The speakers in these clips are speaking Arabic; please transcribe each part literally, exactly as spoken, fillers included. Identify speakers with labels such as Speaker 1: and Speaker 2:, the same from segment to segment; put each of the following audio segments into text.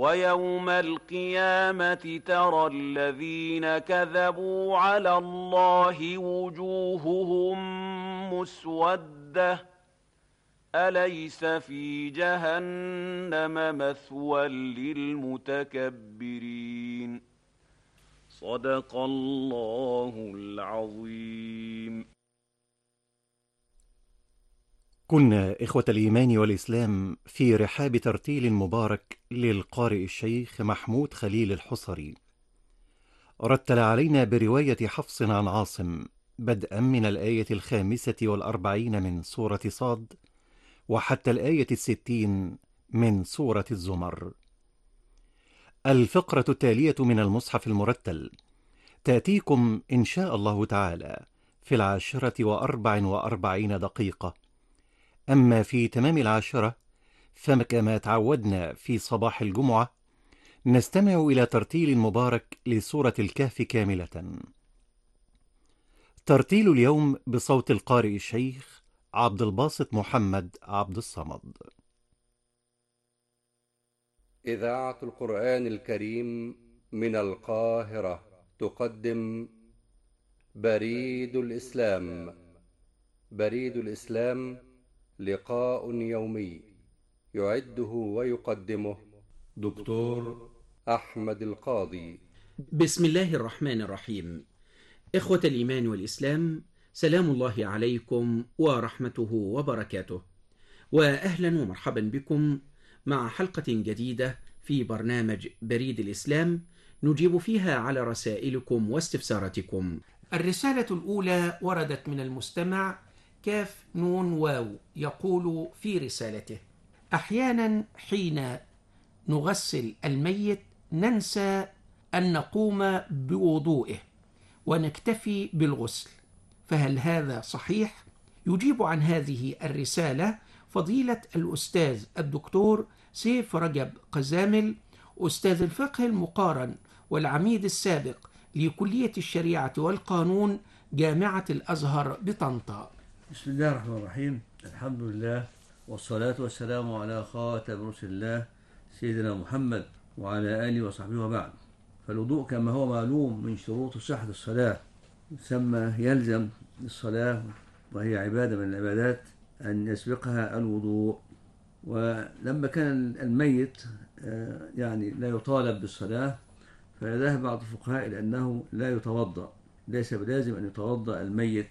Speaker 1: ويوم القيامة ترى الذين كذبوا على الله وجوههم مسودة أليس في جهنم مثوى للمتكبرين. صدق الله العظيم.
Speaker 2: كنا إخوة الإيمان والإسلام في رحاب ترتيل مبارك للقارئ الشيخ محمود خليل الحصري، رتل علينا برواية حفص عن عاصم بدءا من الآية الخامسة والأربعين من سورة صاد وحتى الآية الستين من سورة الزمر. الفقرة التالية من المصحف المرتل تأتيكم إن شاء الله تعالى في العاشرة وأربع وأربعين دقيقة. أما في تمام العاشرة فكما تعودنا في صباح الجمعة نستمع إلى ترتيل مبارك لسورة الكهف كاملة. ترتيل اليوم بصوت القارئ الشيخ عبد الباسط محمد عبد الصمد.
Speaker 3: إذاعة القرآن الكريم من القاهرة تقدم بريد الإسلام. بريد الإسلام لقاء يومي يعده ويقدمه دكتور أحمد القاضي.
Speaker 4: بسم الله الرحمن الرحيم. إخوة الإيمان والإسلام، سلام الله عليكم ورحمته وبركاته، وأهلا ومرحبا بكم مع حلقة جديدة في برنامج بريد الإسلام نجيب فيها على رسائلكم واستفساراتكم. الرسالة الأولى وردت من المستمع كاف نون واو، يقول في رسالته: أحيانا حين نغسل الميت ننسى أن نقوم بوضوئه ونكتفي بالغسل، فهل هذا صحيح؟ يجيب عن هذه الرسالة فضيلة الأستاذ الدكتور سيف رجب قزامل، أستاذ الفقه المقارن والعميد السابق لكلية الشريعة والقانون جامعة الأزهر بطنطا.
Speaker 5: بسم الله الرحمن الرحيم. الحمد لله والصلاة والسلام على خاتم رسل الله سيدنا محمد وعلى آله وصحبه وبعد. فالوضوء كما هو معلوم من شروط صحة الصلاة، ثم يلزم الصلاة وهي عبادة من العبادات أن يسبقها الوضوء. ولما كان الميت يعني لا يطالب بالصلاة فذهب بعض الفقهاء إلى أنه لا يتوضأ، ليس بلازم أن يتوضأ الميت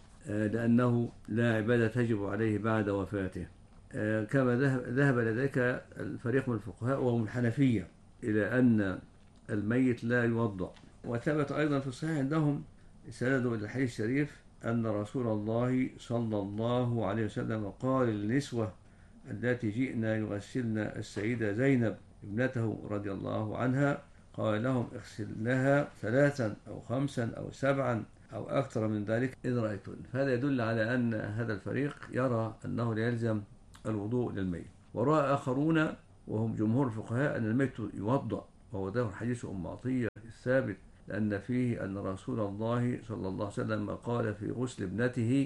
Speaker 5: لأنه لا عبادة تجب عليه بعد وفاته، كما ذهب لذلك الفريق من الفقهاء وهم الحنفية إلى أن الميت لا يوضأ. وثبت أيضا في الصحيح عندهم سندوا إلى الحديث الشريف أن رسول الله صلى الله عليه وسلم قال للنسوة التي جئنا يغسلن السيدة زينب ابنته رضي الله عنها، قال لهم اغسلنها ثلاثا أو خمسا أو سبعا أو أكثر من ذلك إذ رأيتن. فهذا يدل على أن هذا الفريق يرى أنه لا يلزم الوضوء للميت. ورأى آخرون وهم جمهور الفقهاء أن الميت يوضأ، وهو ده حديث أم عطية الثابت، لأن فيه أن رسول الله صلى الله عليه وسلم قال في غسل ابنته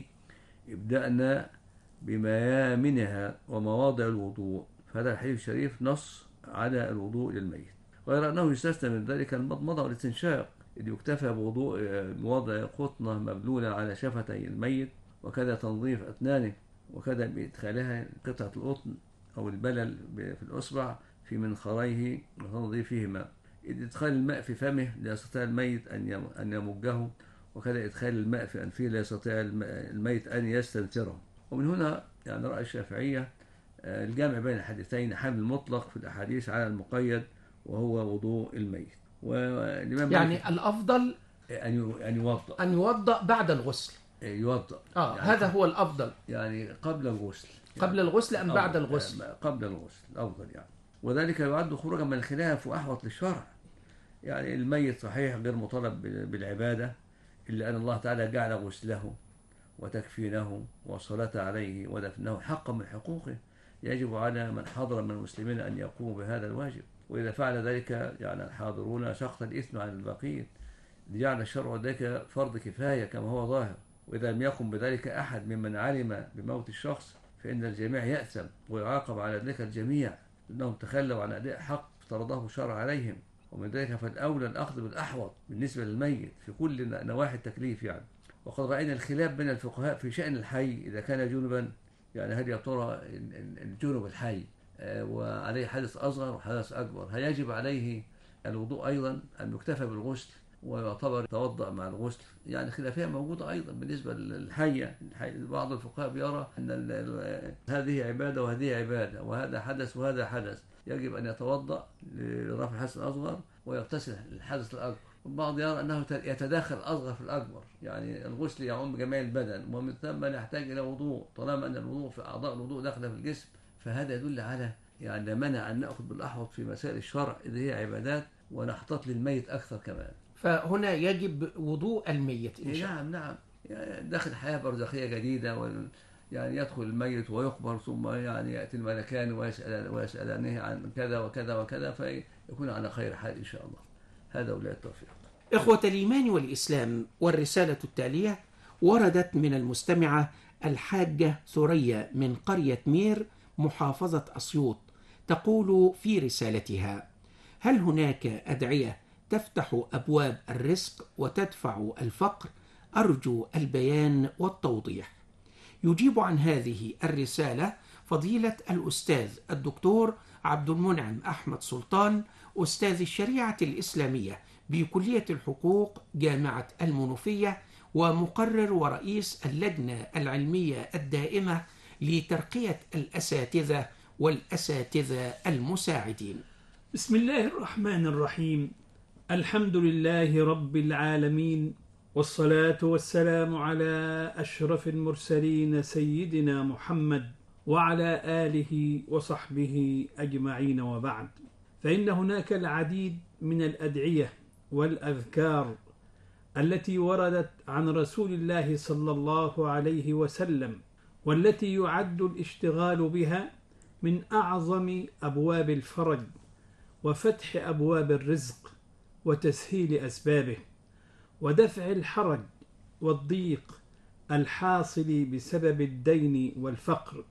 Speaker 5: ابدأنا بميامنها ومواضع الوضوء. فهذا الحديث الشريف نص على الوضوء للميت، غير أنه يستثنى من ذلك المضمضة والاستنشاق، إذ يكتفى بوضوء بوضع قطنة مبلولة على شفتي الميت، وكذا تنظيف أسنانه، وكذا بإدخالها قطعة القطن أو البلل في الأصبع في منخريه وتنظيفهما، إذ إدخال الماء في فمه لا يستطيع الميت أن يمجه، وكذا إدخال الماء في أنفه لا يستطيع الميت أن يستنثره. ومن هنا يعني رأي الشافعية الجامع بين الحديثين، حمل المطلق في الأحاديث على المقيد وهو وضوء الميت.
Speaker 4: يعني الأفضل
Speaker 5: أن يوضأ
Speaker 4: أن يوضأ بعد الغسل.
Speaker 5: يوضأ
Speaker 4: آه
Speaker 5: يعني
Speaker 4: هذا هو الأفضل،
Speaker 5: يعني قبل الغسل يعني
Speaker 4: قبل الغسل أم بعد الغسل؟
Speaker 5: قبل الغسل الأفضل يعني، وذلك يعد خروجا من الخلاف وأحوط للشرع. يعني الميت صحيح غير مطالب بالعبادة، إلا أن الله تعالى جعل غسله وتكفينه والصلاة عليه ودفنه حقا من حقوقه، يجب على من حضر من المسلمين أن يقوموا بهذا الواجب. وإذا فعل ذلك يعني الحاضرون سقط الإثم عن الباقين، لجعل الشرع ذلك فرض كفاية كما هو ظاهر. وإذا لم يقم بذلك أحد ممن علم بموت الشخص فإن الجميع يأثم ويعاقب على ذلك الجميع، لأنهم تخلوا عن أداء حق افترضه الشرع عليهم، ومن ذلك فالأولى الأخذ بالأحوط بالنسبة للميت في كل نواحي التكليف يعني. وقد رأينا الخلاف بين الفقهاء في شأن الحي إذا كان جنبا، يعني هل يا ترى الجنب الحي وعليه حدث أصغر وحدث أكبر هل يجب عليه الوضوء أيضا أم يكتفى بالغسل ويعتبر توضأ مع الغسل؟ يعني خلافية موجودة أيضا بالنسبة للحية. بعض الفقهاء بيرى أن هذه عبادة وهذه عبادة، وهذا حدث وهذا حدث، يجب أن يتوضأ لرفع الحدث الأصغر ويغتسل الحدث الأكبر. والبعض يرى أنه يتداخل الأصغر في الأكبر، يعني الغسل يعم جميع البدن ومن ثم نحتاج إلى وضوء، طالما أن الوضوء في أعضاء الوضوء داخلة في الجسم، فهذا يدل على يعني منع أن نأخذ بالأحوط في مسائل الشرع إذا هي عبادات ونحتاط للميت أكثر كمان.
Speaker 4: فهنا يجب وضوء الميت إن شاء الله.
Speaker 5: نعم نعم، يعني داخل حياة برزخية جديدة وال... يعني يدخل الميت ويقبر ثم يعني يأتي الملكان ويسأل ويسألانه عن كذا وكذا وكذا فيكون على خير حال إن شاء الله. هذا ولا التوفيق.
Speaker 4: إخوة الإيمان والإسلام، والرسالة التالية وردت من المستمعة الحاجة ثريا من قرية مير محافظة أسيوط، تقول في رسالتها: هل هناك أدعية تفتح أبواب الرزق وتدفع الفقر؟ أرجو البيان والتوضيح. يجيب عن هذه الرسالة فضيلة الأستاذ الدكتور عبد المنعم أحمد سلطان، أستاذ الشريعة الإسلامية بكلية الحقوق جامعة المنوفية، ومقرر ورئيس اللجنة العلمية الدائمة لترقية الأساتذة والأساتذة المساعدين.
Speaker 6: بسم الله الرحمن الرحيم. الحمد لله رب العالمين، والصلاة والسلام على أشرف المرسلين سيدنا محمد وعلى آله وصحبه أجمعين، وبعد، فإن هناك العديد من الأدعية والأذكار التي وردت عن رسول الله صلى الله عليه وسلم، والتي يعد الاشتغال بها من أعظم أبواب الفرج وفتح أبواب الرزق وتسهيل أسبابه ودفع الحرج والضيق الحاصل بسبب الدين والفقر،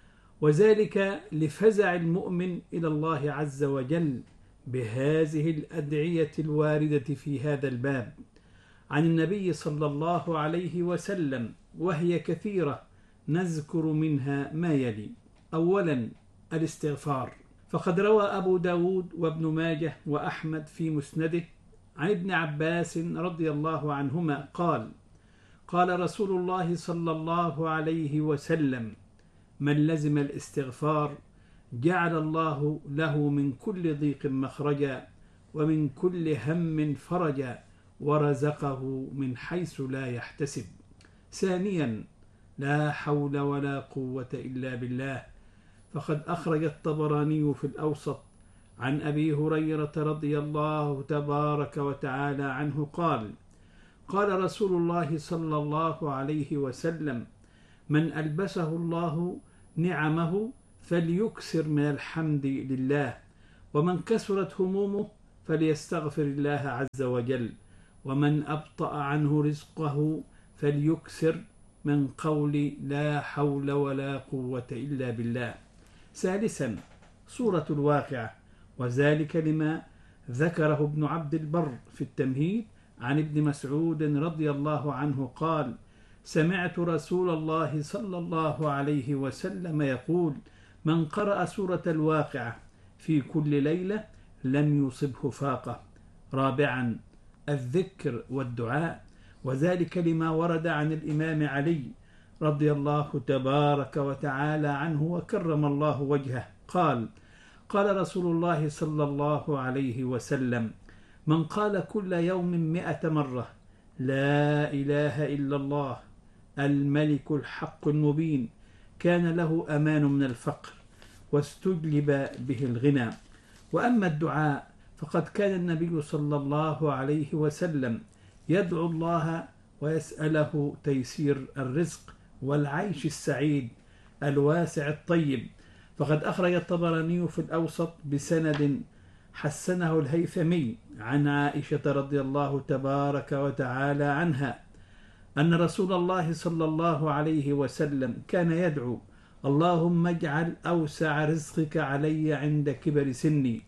Speaker 6: وذلك لفزع المؤمن إلى الله عز وجل بهذه الأدعية الواردة في هذا الباب عن النبي صلى الله عليه وسلم، وهي كثيرة، نذكر منها ما يلي. أولا الاستغفار، فقد روى أبو داود وابن ماجه وأحمد في مسنده عن ابن عباس رضي الله عنهما قال: قال رسول الله صلى الله عليه وسلم: من لزم الاستغفار جعل الله له من كل ضيق مخرجا ومن كل هم فرجا ورزقه من حيث لا يحتسب. ثانيا لا حول ولا قوة إلا بالله، فقد أخرج الطبراني في الأوسط عن أبي هريرة رضي الله تبارك وتعالى عنه قال: قال رسول الله صلى الله عليه وسلم: من ألبسه الله نعمه فليكثر من الحمد لله، ومن كثرت همومه فليستغفر الله عز وجل، ومن أبطأ عنه رزقه فليكثر من قول لا حول ولا قوة إلا بالله. ثالثا سورة الواقعة، وذلك لما ذكره ابن عبد البر في التمهيد عن ابن مسعود رضي الله عنه قال: سمعت رسول الله صلى الله عليه وسلم يقول: من قرأ سورة الواقعة في كل ليلة لم يصبه فاقة. رابعا الذكر والدعاء، وذلك لما ورد عن الإمام علي رضي الله تبارك وتعالى عنه وكرم الله وجهه قال: قال رسول الله صلى الله عليه وسلم: من قال كل يوم مئة مرة لا إله إلا الله الملك الحق المبين كان له أمان من الفقر واستجلب به الغنى. وأما الدعاء فقد كان النبي صلى الله عليه وسلم يدعو الله ويسأله تيسير الرزق والعيش السعيد الواسع الطيب، فقد أخرج الطبراني في الأوسط بسند حسنه الهيثمي عن عائشة رضي الله تبارك وتعالى عنها أن رسول الله صلى الله عليه وسلم كان يدعو: اللهم اجعل أوسع رزقك علي عند كبر سني،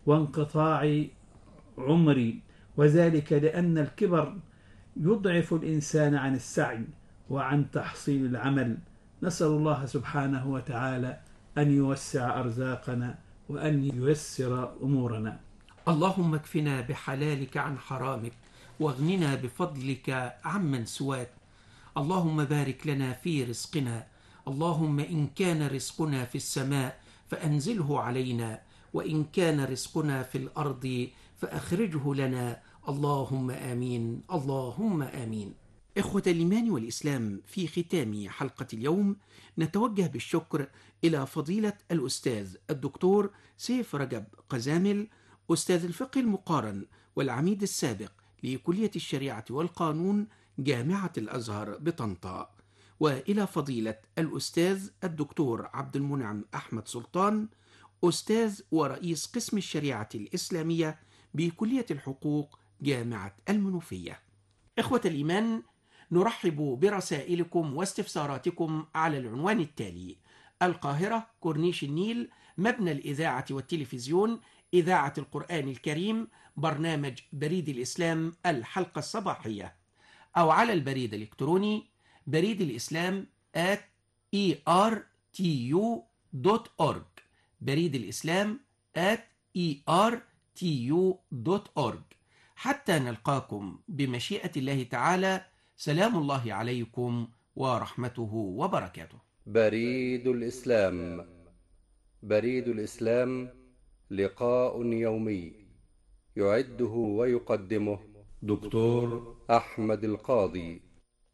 Speaker 6: وانقطاع عمري، وذلك لأن الكبر يضعف الإنسان عن السعي وعن تحصيل العمل. نسأل الله سبحانه وتعالى أن يوسع أرزاقنا وأن ييسر أمورنا.
Speaker 4: اللهم اكفنا بحلالك عن حرامك، واغننا بفضلك عمن سواك. اللهم بارك لنا في رزقنا، اللهم إن كان رزقنا في السماء فأنزله علينا، وإن كان رزقنا في الأرض فأخرجه لنا، اللهم آمين اللهم آمين. إخوة الإيمان والإسلام، في ختام حلقة اليوم نتوجه بالشكر إلى فضيلة الأستاذ الدكتور سيف رجب قزامل، أستاذ الفقه المقارن والعميد السابق لكلية الشريعة والقانون جامعة الأزهر بطنطا، وإلى فضيلة الأستاذ الدكتور عبد المنعم أحمد سلطان، أستاذ ورئيس قسم الشريعة الإسلامية بكلية الحقوق جامعة المنوفية. إخوة الإيمان، نرحب برسائلكم واستفساراتكم على العنوان التالي: القاهرة، كورنيش النيل، مبنى الإذاعة والتلفزيون، إذاعة القرآن الكريم، برنامج بريد الإسلام الحلقة الصباحية، أو على البريد الإلكتروني بريد الإسلام at e r t u dot org، بريد الإسلام at e r t u dot org. حتى نلقاكم بمشيئة الله تعالى، سلام الله عليكم ورحمته وبركاته.
Speaker 3: بريد الإسلام. بريد الإسلام لقاء يومي يعده ويقدمه دكتور أحمد القاضي.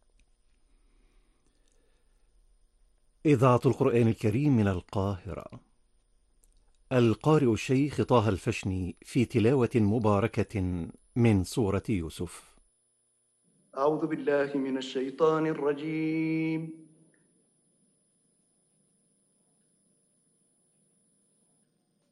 Speaker 2: إذاعة القرآن الكريم من القاهرة. القارئ الشيخ طه الفشني في تلاوة مباركة من سورة يوسف.
Speaker 7: أعوذ بالله من الشيطان الرجيم.